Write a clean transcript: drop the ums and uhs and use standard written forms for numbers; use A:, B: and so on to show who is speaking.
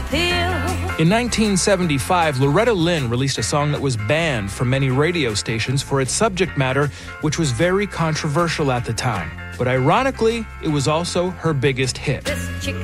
A: pill.
B: In 1975, Loretta Lynn released a song that was banned from many radio stations for its subject matter, which was very controversial at the time. But ironically, it was also her biggest hit.
A: This chicken